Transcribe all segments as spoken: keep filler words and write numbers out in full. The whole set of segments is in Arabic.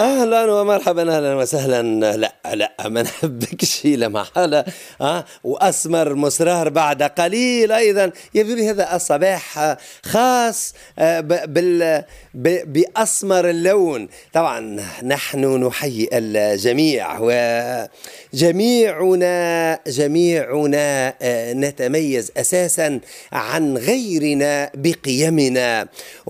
اهلا ومرحبا، اهلا وسهلا. لا لا ما نحبكش لا محالة. ها واسمر مصرار بعد قليل ايضا. يبدو لي هذا الصباح خاص ب- بال ب- باسمر اللون. طبعا نحن نحيي الجميع، وجميعنا جميعنا نتميز اساسا عن غيرنا بقيمنا،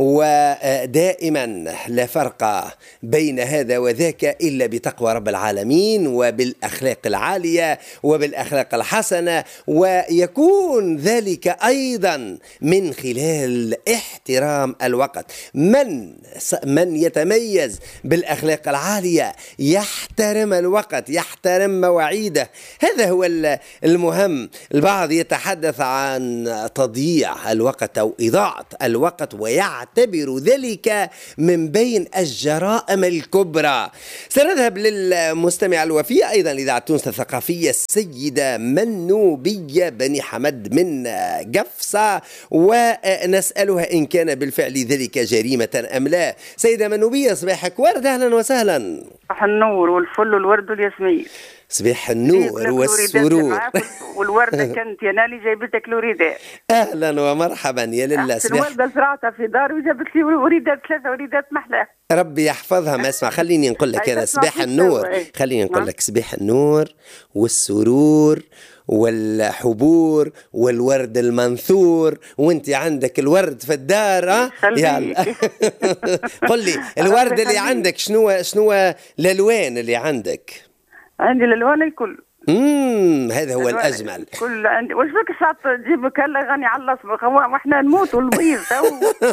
ودائما لا فرق بين هذا وذاك إلا بتقوى رب العالمين وبالأخلاق العالية وبالأخلاق الحسنة، ويكون ذلك أيضا من خلال احترام الوقت. من من يتميز بالأخلاق العالية يحترم الوقت، يحترم مواعيده. هذا هو المهم. البعض يتحدث عن تضييع الوقت أو إضاعة الوقت ويعتبر ذلك من بين الجرائم الكبرى. سنذهب للمستمع الوفي أيضا لإذاعة تونس الثقافية السيدة منوبية بني حمد من قفصة، ونسألها إن كان بالفعل ذلك جريمة أم لا. سيدة منوبية صباحك ورد، أهلا وسهلا. صباح النور والفل والورد والياسمين. صباح النور والسرور والوردة كانت يا نالي جايبتك الوريدات. أهلا ومرحبا يا لله. صباح الوردة زرعتها في داري وجابت لي وريدات، ثلاثة وريدات محلاه. ربي يحفظها. ما اسمع، خليني نقول لك أنا صباح النور، خليني نقول لك صباح النور والسرور والحبور والورد المنثور، وانت عندك الورد في الدار. ها يلا قل لي الورد اللي عندك شنو شنو الالوان اللي عندك؟ عندي الالوان الكل. امم هذا هو الاجمل. كل عندي. واش بك ساعات تجيبك هلا غني على الاصبغ واحنا نموتوا البيض تو.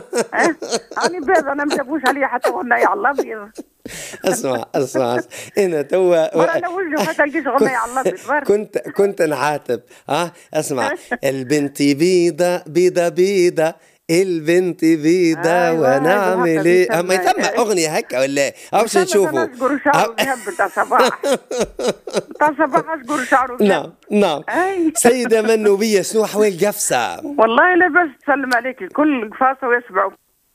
هاني بيض انا ما جابوش عليا حتى غنايه على الابيض. اسمع اسمع انا توا انا وجهي ما تلقيش غنايه على الابيض. كنت كنت نعاتب. ها اسمع البنت بيضه بيضه بيضه البنت بيضة. أيوة ونعمل ايه؟ ما ثم اغنية هكا ولا اوش نشوفوا؟ اشقر شعره ذهب بتاع صباح. بتاع صباح اشقر شعره ذهب. نعم نعم. سيدة منوبية شنو احوال قفصة؟ والله لاباس، تسلم عليك الكل قفاصة ويسمعوا.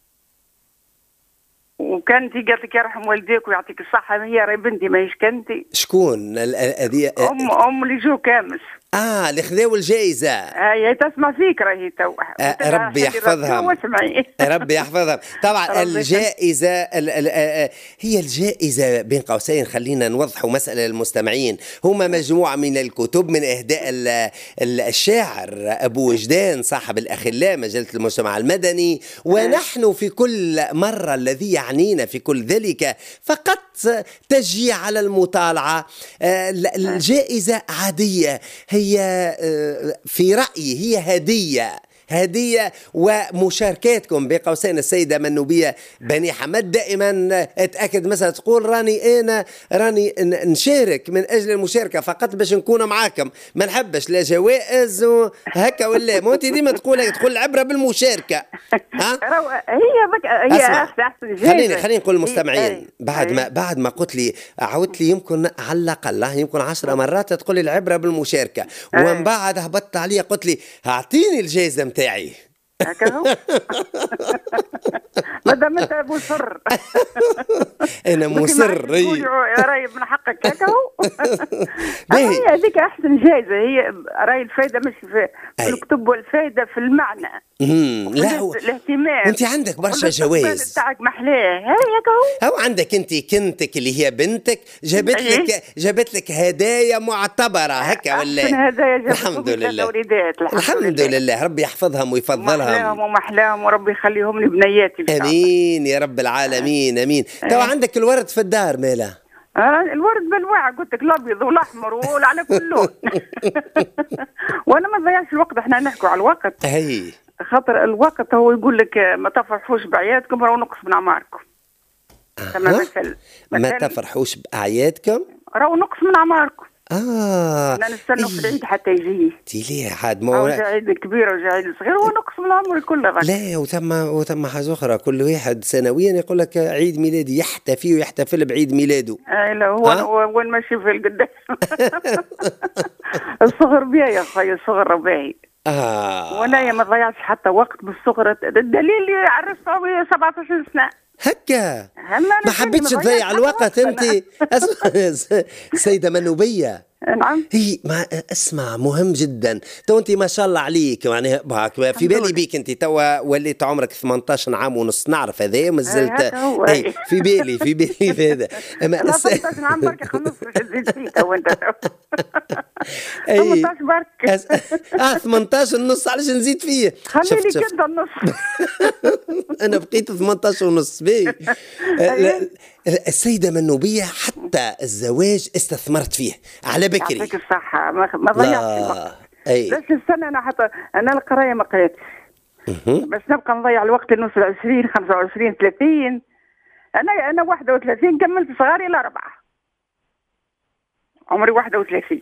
وكانتي قالت لك يرحم والديك ويعطيك الصحة، هي راهي بنتي ماهيش كنتي. شكون هذه؟ ام ام اللي جو كامس. اه اللي خذاو الجائزة. هي تسمع فيك راهي تو. آه ربي يحفظها. ربي يحفظها. طبعا الجائزة ال ال هي الجائزة بين قوسين، خلينا نوضحوا مسألة للمستمعين. هما مجموعة من الكتب من إهداء الشاعر أبو وجدان صاحب الأخلاء مجلة المجتمع المدني، ونحن في كل مرة الذي يعنينا في كل ذلك فقط تشجيع على المطالعة. الجائزة عادية، هي في رأيي هي هدية هدية ومشاركاتكم بقوسين السيدة منوبية بني حمد. دائما اتأكد مثلا تقول راني أنا راني نشارك من أجل المشاركة فقط باش نكون معاكم، ما نحبش لا جوائز هكا ولا. مو انت ديما تقول تقول العبرة بالمشاركة. ها هي بك هي احسن. خليني خليني نقول للمستمعين بعد ما بعد ما قلت لي عودت لي يمكن على الأقل يمكن عشر مرات تقول لي العبرة بالمشاركة، ومن بعد هبطت عليا قلت لي اعطيني الجائزة متاعي. هكذا مادام انت مصر. انا مصر راهي من حقك هكا. هي هذيك احسن جائزه، هي راهي الفائده مش في الكتب والفائده في المعنى. امم لا هو الاهتمام. انت عندك برشا جوائز تاعك محلاه. هي هكا هو عندك انت كنتك اللي هي بنتك جابت لك جابت لك هدايا معتبره هكا ولا؟ هدايا جابت الحمد لله. الحمد, الحمد لله. ربي يحفظهم ويفضلهم. محلاهم ومحلاهم وربي يخليهم لي بنياتي. امين يا رب العالمين. امين. تو عندك الورد في الدار ماله؟ آه الورد بالواع قلت لك الابيض والاحمر وعلى كل لون. وانا ما نضيعش الوقت، احنا نحكوا على الوقت. هي خاطر الوقت هو يقول لك ما تفرحوش باعيادكم راهو نقص من اعماركم. أه؟ مثل ما تفرحوش باعيادكم راهو نقص من اعماركم. اه انا نستنوا في العيد حتى يجي. تيلي عاد مو عيد كبير وعيد صغير هو نقص من العمر كله غير. لا وثم وثم حاجه اخرى، كل واحد سنويا يقول لك عيد ميلادي، يحتفي ويحتفل بعيد ميلاده. اي لا هو هو وين ماشي في القدام. الصغر بيا يا خويا، الصغر باهي. اه وانايا ما ضيعتش حتى وقت بالصغر. الدليل اللي عرست عمري سبعة عشر سنه. هكا هلا ما حبيتش تضيع الوقت انت. أس... سيدة منوبية. نعم. هي ما اسمع مهم جدا. تو انت ما شاء الله عليك يعني في بالي بيك انت توا وليت عمرك ثمانية عشر عام ونص، نعرف هذا مازلت. اي في بالي في بالي في هذا. اما ثمانية عشر عام برك خمس تزيد فيه تو انت. اي ثمانية عشر برك. أس... اه ثمانية عشر ونص علاش نزيد فيه؟ خليني كده النص. انا بقيت ثمانية عشر ونص بي. السيدة منوبية حتى الزواج استثمرت فيه على بكري. يعطيك الصحة ما ضيعتش الوقت. اي بس السنة انا حتى انا القراية ما قريتش. بس نبقى نضيع الوقت النص العشرين خمسة وعشرين ثلاثين. انا انا واحد وثلاثين كملت صغاري الاربعة. عمري واحد وثلاثين.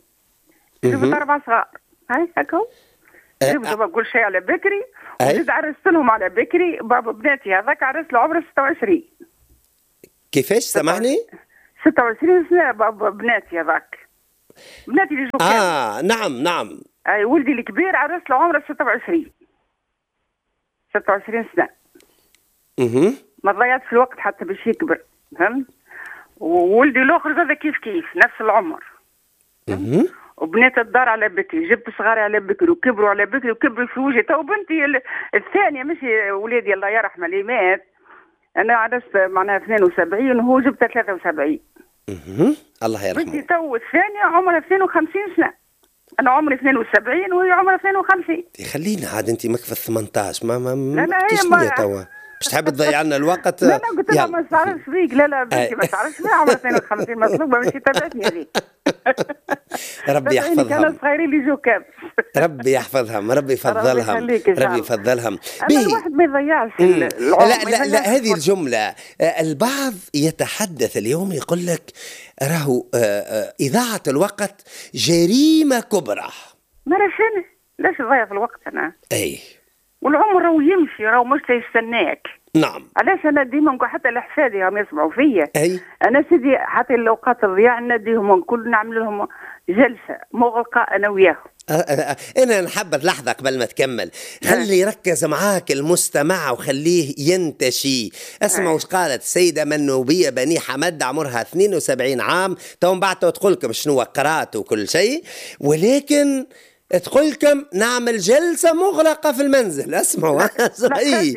جبت اربع صغار. هاي هكا. جبت بقول شيء على بكري. وزيد عرست لهم على بكري. بابا بناتي هذاك عرست له عمره ستة وعشرين. كيفاش سامحني؟ ستة وعشرين سنة بابا بناتي هذاك. بناتي اللي جو اه نعم نعم. اي ولدي الكبير عرست له عمره ستة وعشرين. ستة وعشرين سنة. اها ما ضيعت في الوقت حتى باش يكبر، فهمت؟ وولدي الاخر هذا كيف كيف نفس العمر. اها وبنات الدار على بكري، جبت صغاري على بكري وكبروا على بكري وكبروا في وجهي. تو بنتي الثانية مش ولادي الله يرحمه اللي مات. أنا عرست معناها اثنين وسبعين وهو جبتها ثلاثة وسبعين. اها الله يرحمه. بنتي تو الثانية عمرها اثنين وخمسين سنة. أنا عمري اثنين وسبعين وهي عمرها اثنين وخمسين. خلينا عاد أنت مكفى ثمانية عشر ما ما لا لا هي ما توا باش تحب تضيع لنا الوقت. لا لا قلت لها ما تعرفش فيك. لا لا بنتي ما تعرفش فيها عمرها اثنين وخمسين مطلوبة مش تبعتني هذيك. ربي يحفظها. كانوا صغيرين اللي جو كاب. ربي يحفظهم ربي يفضلهم ربي يفضلهم. أما الواحد ما يضيعش العمر. لا لا لا هذه الجملة البعض يتحدث اليوم يقول لك راهو إضاعة الوقت جريمة كبرى. ما رشنا ليش نضيع في الوقت أنا؟ أي والعمر راهو يمشي راهو مش يستناك. نعم. علاش انا ديما نقول حتى الاحفادي هم يسمعوا فيا. اي انا سيدي حتى الاوقات الضياع نديهم الكل نعمل لهم جلسه مغلقه انا وياهم. انا نحبذ لحظه قبل ما تكمل خلي يركز معاك المستمع وخليه ينتشي. اسمعوا وش قالت السيده منوبيه بني حمد عمرها اثنين وسبعين عام. تو بعد تقول لكم شنو قرات وكل شيء ولكن تقول لكم نعمل جلسة مغلقة في المنزل. اسمعوا اي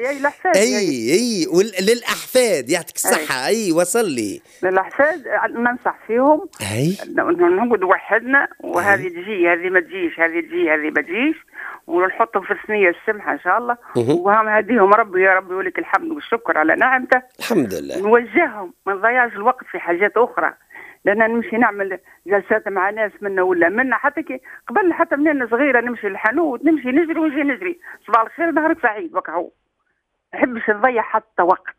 اي اي وللأحفاد يعطيك الصحة. اي, أي وصل لي للأحفاد ننصح فيهم. اي نقعد وحدنا وهذه تجي هذه ما تجيش هذه تجي هذه ما تجيش ونحطهم في الصينية السمحة ان شاء الله. وهم هديهم ربي يا ربي ولك الحمد والشكر على نعمته. الحمد لله. نوجههم ما نضيعش الوقت في حاجات أخرى. لأن نمشي نعمل جلسات مع ناس منا ولا منا حتى كي قبل حتى منين صغيرة نمشي الحانوت نمشي نجري ونجي نجري صباح الخير نهارك سعيد بك هو. نحبش نضيع حتى وقت.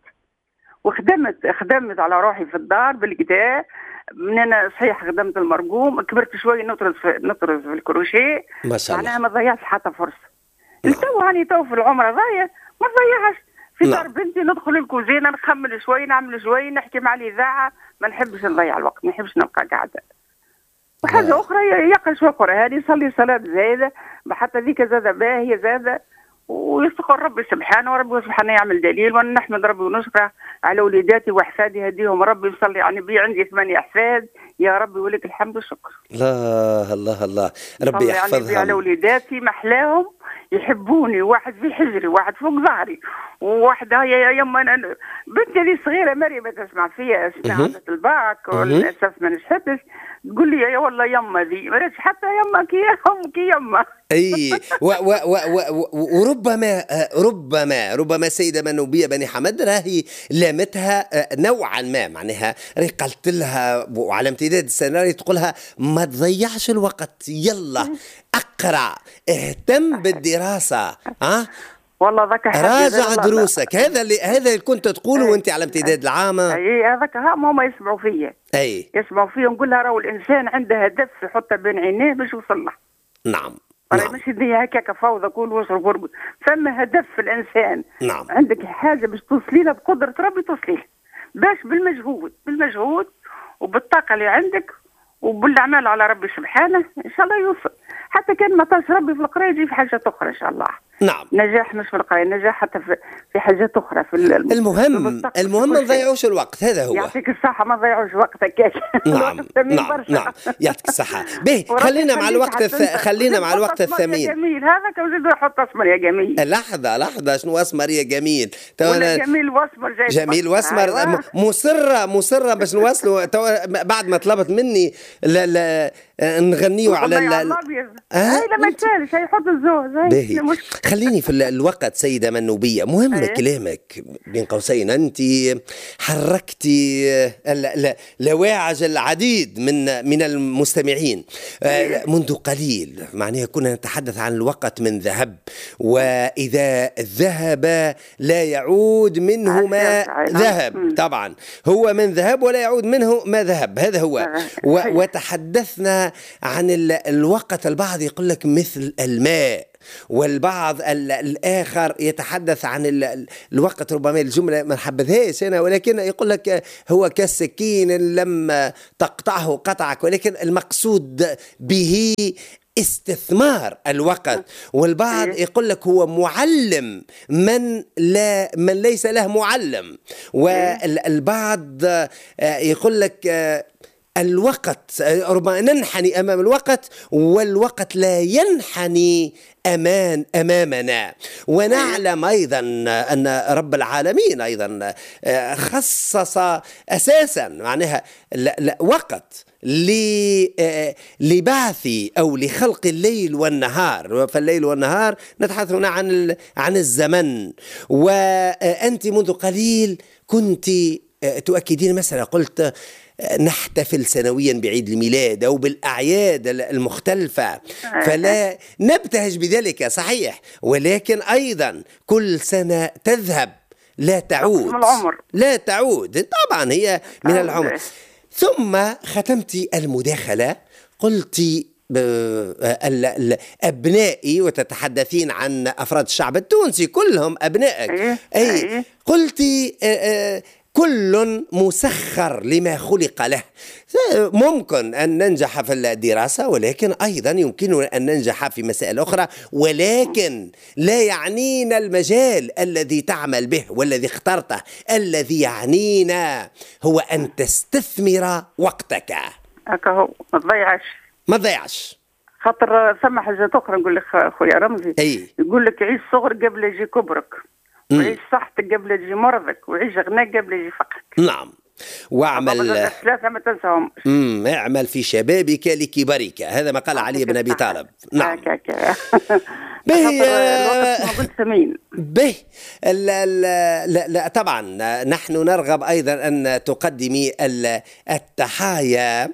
وخدمت خدمت على روحي في الدار بالكدا من أنا صحيح خدمت المرقوم كبرت شوي نطرز في نطرز في الكروشيه ما شاء الله. معناها ما ضيعش حتى فرصة. تو هاني تو في العمر ضايع ما ضيعش. في دار بنتي ندخل الكوزينة نخمل شوي نعمل شوي نحكي مع الإذاعة. ما نحبش نضيع الوقت ما نحبش نبقى قاعدة. وحاجة أخرى يقل شوي قرآن يصلي صلاة زايدة حتى ذيك زادة باهية زادة ويستغفر ربي سبحانه وربي سبحانه يعمل دليل وأنا نحمد ربي ونشكره على وليداتي وأحفادي هديهم ربي يصلي على النبي. عندي ثمانية أحفاد يا ربي ولك الحمد والشكر. الله الله الله ربي يحفظهم. على وليداتي محلاهم يحبوني واحد في حجري واحد فوق ظهري وواحد هيا يما أنا بنتي لي صغيرة مريم تسمع فيها استعادة الباك وللأسف ما نجحتش تقول لي يا والله يما ذي ما ريتش حتى يما كي يم كي يما. اي و و و و وربما ربما ربما سيدة منوبية بني حمد راهي لامتها نوعا ما معناها راهي قلت لها وعلى امتداد السيناريو تقولها ما تضيعش الوقت يلا اقرا اهتم بالدراسة ها والله ذاك راجع دروسك. هذا اللي هذا اللي كنت تقوله وانت على امتداد العام. اي هذاك هم ما يسمعوا فيا. اي يسمعوا فيا نقول لها راهو الانسان عنده هدف يحطه بين عينيه باش يوصل له. نعم نعم. مش الدنيا هكاك فوضى كل وصل قرب. فما هدف في الانسان. نعم. عندك حاجه باش توصلي لها بقدره ربي توصلي لها باش بالمجهود بالمجهود وبالطاقه اللي عندك وبالاعمال على ربي سبحانه ان شاء الله يوصل. حتى كان ما طاش ربي في القرايه يجي في حاجه اخرى ان شاء الله. نعم. نجاح مش في القرايه، نجاح حتى في, في حاجات اخرى في المهم المهم ما نضيعوش الوقت، هذا هو. يعطيك الصحه، ما نضيعوش وقتك. نعم نعم نعم يعطيك الصحة. به خلينا مع الوقت الث... خلينا مع الوقت الثمين. يا جميل هذاك وزيد يحط اسمر يا جميل. لحظة لحظة، شنو اسمر يا جميل؟ ولا جميل واسمر جاي. جميل واسمر. أيوة. مصرة مصرة باش نواصلوا بعد ما طلبت مني لا لا نغنيوا على الابيض. هاي لا ما تسالش، هي حط الزوز. خليني في الوقت سيدة منوبية، مهم أيه؟ كلامك بين قوسين، أنت حركتي لواعج العديد من من المستمعين أيه؟ منذ قليل معناها كنا نتحدث عن الوقت من ذهب، وإذا ذهب لا يعود منه ما ذهب، طبعا هو من ذهب ولا يعود منه ما ذهب، هذا هو. وتحدثنا عن الوقت، البعض يقول لك مثل الماء، والبعض الآخر يتحدث عن الوقت، ربما الجملة ما حبذهاش أنا، ولكن يقول لك هو كالسكين لما تقطعه قطعك، ولكن المقصود به استثمار الوقت. والبعض يقول لك هو معلم من لا من ليس له معلم، والبعض يقول لك الوقت ربما ننحني أمام الوقت والوقت لا ينحني أمان أمامنا. ونعلم أيضا أن رب العالمين أيضا خصص أساسا معناها وقت لبعث أو لخلق الليل والنهار، فالليل والنهار نتحدث هنا عن عن الزمن. وأنت منذ قليل كنت تؤكدين مثلا، قلت نحتفل سنويا بعيد الميلاد أو بالأعياد المختلفة، فلا نبتهج بذلك صحيح، ولكن أيضا كل سنة تذهب لا تعود، لا تعود طبعا هي من العمر. ثم ختمت المداخلة قلت أبنائي، وتتحدثين عن أفراد الشعب التونسي كلهم أبنائك، أي قلت كل مسخر لما خلق له. ممكن أن ننجح في الدراسة، ولكن أيضا يمكننا أن ننجح في مسائل أخرى، ولكن لا يعنينا المجال الذي تعمل به والذي اخترته. الذي يعنينا هو أن تستثمر وقتك. هكا هو، ما تضيعش ما تضيعش. خاطر ثم حاجة أخرى نقول لك خويا رمزي، أي. يقول لك عيش صغر قبل يجي كبرك، وعيش صحتك قبل يجي مرضك، وعيش غناك قبل يجي فقرك. نعم. واعمل ثلاثة ما تنساهم. امم اعمل في شبابك لكبرك، هذا ما قال علي بن ابي طالب. نعم. به به لا, لا, لا طبعا نحن نرغب ايضا ان تقدمي التحايا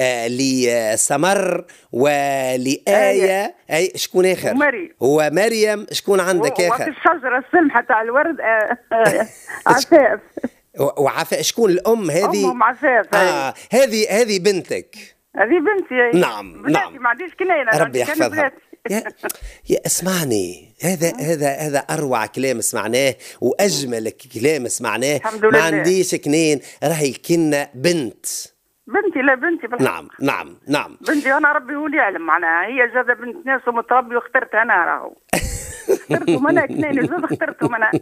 لسمر ولايه. اي شكون اخر؟ مريم. هو مريم. شكون عندك اخر؟ وفي الشجره السمحه تاع الورد عفاف. وعفاف شكون الام هذه؟ ام عفاف. اه هذه هذه بنتك. هذه بنتي. نعم نعم. ما عنديش كناية. ربي يحفظها. يا, يا اسمعني، هذا هذا هذا اروع كلام سمعناه واجمل كلام سمعناه. ما عنديش كنين، راهي كنا بنت. بنتي لا بنتي بالحق. نعم نعم نعم بنتي، وانا ربي هو اللي يعلم معناها، هي جاده بنت ناس ومتربي واخترتها انا راهو. اخترتهم انا كنين زاد اخترتهم انا.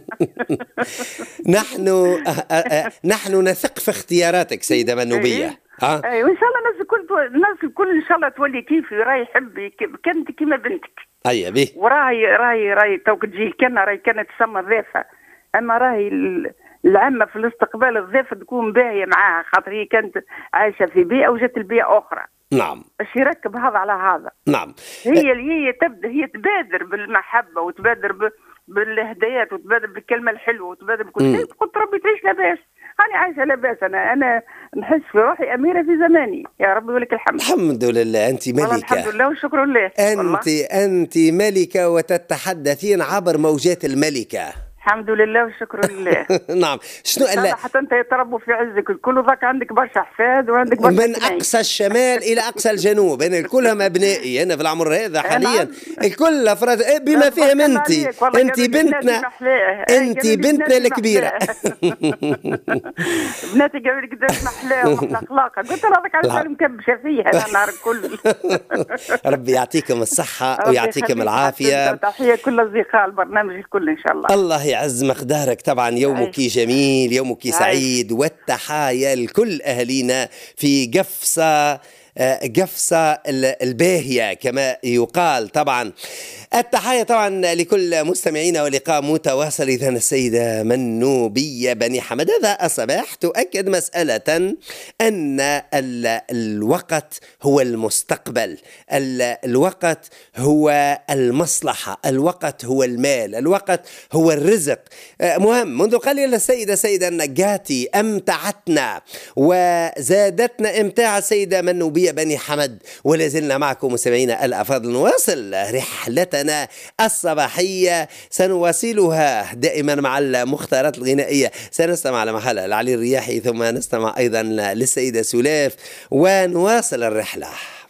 نحن نحن نثق في اختياراتك سيدة منوبية. ها اي وان شاء الله الناس الكل الناس الكل ان شاء الله تولي كيفي، راهي يحب كانت كيما بنتك. اي بيه. وراهي راهي راهي توك تجي كان راهي كانت تسمى ضيفه، اما راهي العامة في الاستقبال الضيف تكون باهية معاها، خاطر هي كانت عايشة في بيئة وجت البيئة أخرى. نعم. باش يركب هذا على هذا. نعم. هي اللي هي تبدا هي تبادر بالمحبة وتبادر ب... بالهدايات وتبادر بالكلمة الحلوة وتبادر بكل شيء. قلت ربي تعيش لاباس، أنا عايشة لاباس، أنا أنا نحس في روحي أميرة في زماني، يا ربي ولك الحمد. الحمد لله أنت ملكة. الحمد لله والشكر لله. أنت والله. أنت ملكة وتتحدثين عبر موجات الملكة. الحمد لله والشكر لله. نعم. شنو لا حتى انت يتربوا في عزك الكل، ذاك عندك برشا احفاد وعندك برشا من اقصى الشمال الى اقصى الجنوب، انا كلهم ابنائي انا في العمر هذا حاليا الكل افراد بما فيهم انت. انت بنتنا، انت بنتنا الكبيره. بناتي قالوا لي قداش محلاهم واحنا اخلاقها، قلت لها هذاك على مكبشه فيها انا النهار الكل. ربي يعطيكم الصحه ويعطيكم العافيه. تحيه كل اصدقاء البرنامج الكل ان شاء الله. الله يعز مقدارك. طبعا يومك جميل، يومك سعيد، والتحايا لكل أهالينا في قفصة قفصة الباهية كما يقال. طبعا التحية طبعا لكل مستمعينا، ولقاء متواصل. إذا السيدة منوبية بني حمد هذا الصباح تؤكد مسألة أن الوقت هو المستقبل، الوقت هو المصلحة، الوقت هو المال، الوقت هو الرزق. مهم. منذ قليل السيدة سيدة النقاتي أمتعتنا وزادتنا إمتاع السيدة منوبية بني حمد، ولا زلنا معكم مستمعينا الأفاضل. نواصل رحلتنا الصباحية، سنواصلها دائما مع المختارات الغنائية. سنستمع لمحل العلي الرياحي، ثم نستمع أيضا للسيدة سلاف، ونواصل الرحلة.